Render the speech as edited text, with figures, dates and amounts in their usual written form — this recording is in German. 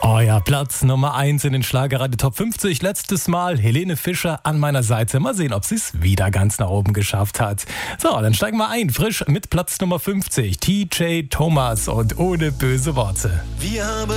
Oh ja, Platz Nummer 1 in den Schlagerradio Top 50. Letztes Mal Helene Fischer an meiner Seite. Mal sehen, ob sie es wieder ganz nach oben geschafft hat. So, dann steigen wir ein. Frisch mit Platz Nummer 50. TJ Thomas und ohne böse Worte. Wir haben